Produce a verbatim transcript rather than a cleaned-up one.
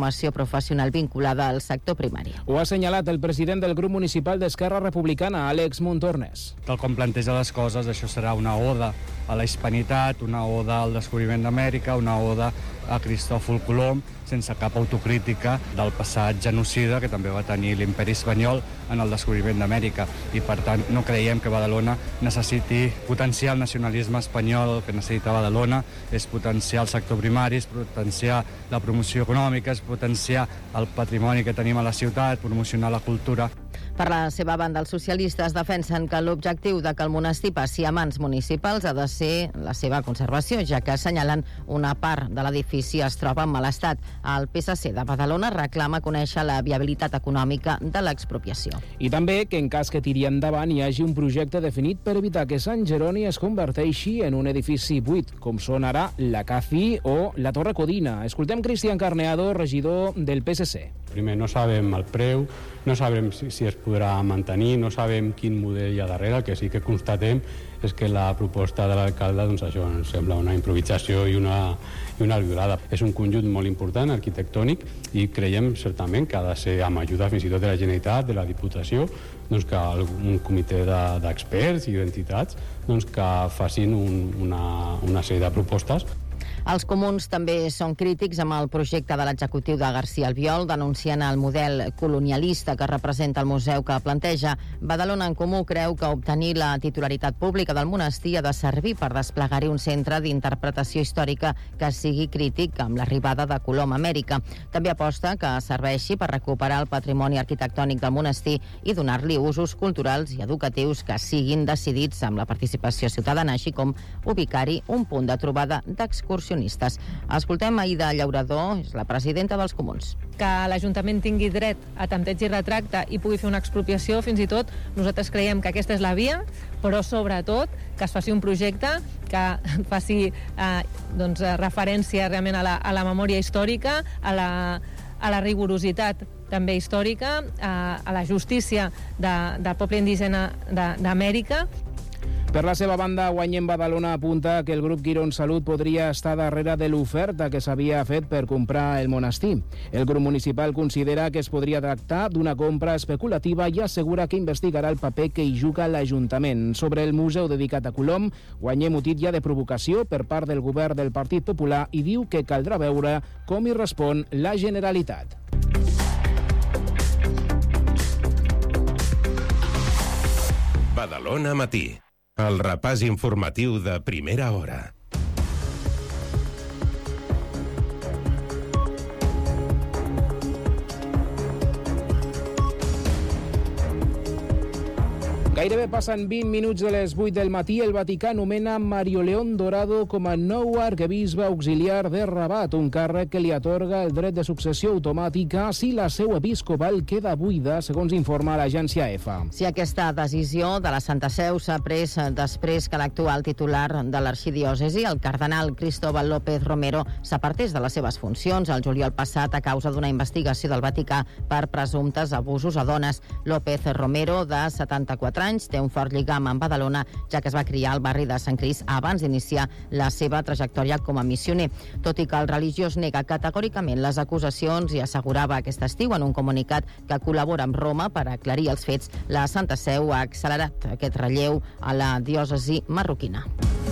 formació professional vinculada al sector primari. Ho ha assenyalat el president del grup municipal d'Esquerra Republicana, Àlex Montornes. Tal com planteja les coses, això serà una oda a la hispanitat, una oda al descobriment d'Amèrica, una oda a Cristòfol Colom, sense cap autocrítica del passat genocida que també va tenir l'imperi espanyol en el descobriment d'Amèrica. I, per tant, no creiem que Badalona necessiti potenciar el nacionalisme espanyol. El que necessita Badalona és potenciar el sector primari, és potenciar la promoció econòmica, és potenciar el patrimoni que tenim a la ciutat, promocionar la cultura. Per la seva banda, els socialistes defensen que l'objectiu de que el monestir passi a mans municipals ha de ser la seva conservació, ja que assenyalen una part de l'edifici es troba en mal estat. El P S C de Badalona reclama conèixer la viabilitat econòmica de l'expropiació. I també que en cas que tiri endavant hi hagi un projecte definit per evitar que Sant Jeroni es converteixi en un edifici buit, com són ara la C A C I o la Torre Codina. Escoltem Cristian Carneado, regidor del P S C. Primer, no sabem el preu, no sabem si, si es podrà mantenir, no sabem quin model hi ha darrere. El que sí que constatem és que la proposta de l'alcalde, doncs això ens sembla una improvisació i una, i una violada. És un conjunt molt important, arquitectònic, i creiem certament que ha de ser amb ajuda fins i tot de la Generalitat, de la Diputació, doncs que un comitè d'experts i d'entitats doncs que facin un, una, una sèrie de propostes. Els comuns també són crítics amb el projecte de l'executiu de García Albiol, denunciant el model colonialista que representa el museu que planteja. Badalona en Comú creu que obtenir la titularitat pública del monestir ha de servir per desplegar-hi un centre d'interpretació històrica que sigui crític amb l'arribada de Colom a Amèrica. També aposta que serveixi per recuperar el patrimoni arquitectònic del monestir i donar-li usos culturals i educatius que siguin decidits amb la participació ciutadana, així com ubicar-hi un punt de trobada d'excursió. Escoltem Aida Llaurador, és la presidenta dels Comuns. Que l'Ajuntament tingui dret a tempteig i retracte i pugui fer una expropiació, fins i tot nosaltres creiem que aquesta és la via, però sobretot que es faci un projecte que faci eh, doncs, referència realment a la, a la memòria històrica, a la, a la rigorositat també històrica, a, a la justícia de, del poble indígena d'Amèrica. Per la seva banda, Guanyem Badalona apunta que el grup Quirón Salut podria estar darrere de l'oferta que s'havia fet per comprar el monestir. El grup municipal considera que es podria tractar d'una compra especulativa i assegura que investigarà el paper que hi juga l'Ajuntament. Sobre el museu dedicat a Colom, Guanyem ho titlla de provocació per part del govern del Partit Popular i diu que caldrà veure com hi respon la Generalitat. Badalona Matí. El repàs informatiu de primera hora. Gairebé passen vint minuts de les vuit del matí. El Vaticà nomena Mario León Dorado com a nou arquebisbe auxiliar de Rabat, un càrrec que li atorga el dret de successió automàtica si la seu episcopal queda buida, segons informa l'agència EFA. Si aquesta decisió de la Santa Seu s'ha pres després que l'actual titular de l'arxidiòcesi, el cardenal Cristóbal López Romero, s'apartés de les seves funcions el juliol passat a causa d'una investigació del Vaticà per presumptes abusos a dones. López Romero, de setanta-quatre anys, té un fort lligam amb Badalona, ja que es va criar al barri de Sant Crist abans d'iniciar la seva trajectòria com a missioner. Tot i que el religiós nega categòricament les acusacions i assegurava aquest estiu en un comunicat que col·labora amb Roma per aclarir els fets, la Santa Seu ha accelerat aquest relleu a la diòcesi marroquina.